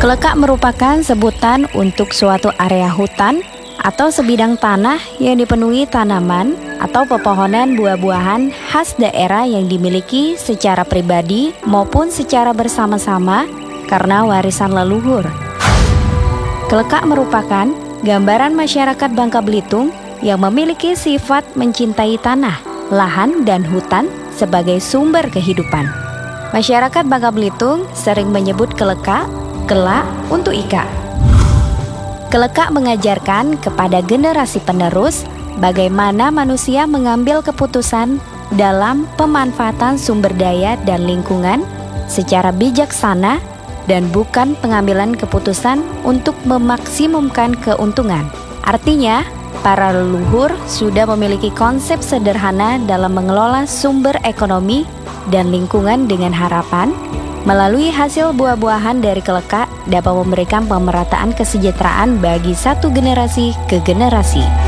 Kelekak merupakan sebutan untuk suatu area hutan atau sebidang tanah yang dipenuhi tanaman atau pepohonan buah-buahan khas daerah yang dimiliki secara pribadi maupun secara bersama-sama karena warisan leluhur. Kelekak merupakan gambaran masyarakat Bangka Belitung yang memiliki sifat mencintai tanah, lahan, dan hutan sebagai sumber kehidupan. Masyarakat Bangka Belitung sering menyebut kelekak kelak untuk ika. Kelekak mengajarkan kepada generasi penerus bagaimana manusia mengambil keputusan dalam pemanfaatan sumber daya dan lingkungan secara bijaksana dan bukan pengambilan keputusan untuk memaksimumkan keuntungan. Artinya, para leluhur sudah memiliki konsep sederhana dalam mengelola sumber ekonomi dan lingkungan dengan harapan melalui hasil buah-buahan dari kelekak dapat memberikan pemerataan kesejahteraan bagi satu generasi ke generasi.